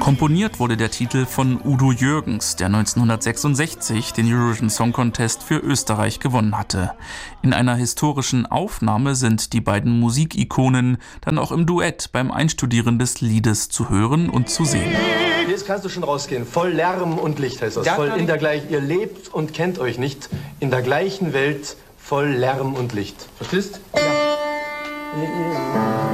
Komponiert wurde der Titel von Udo Jürgens, der 1966 den Eurovision Song Contest für Österreich gewonnen hatte. In einer historischen Aufnahme sind die beiden Musikikonen dann auch im Duett beim Einstudieren des Liedes zu hören und zu sehen. Jetzt kannst du schon rausgehen. Voll Lärm und Licht heißt das. Voll in der gleichen. Ihr lebt und kennt euch nicht in der gleichen Welt. Voll Lärm und Licht. Verstehst? Ja.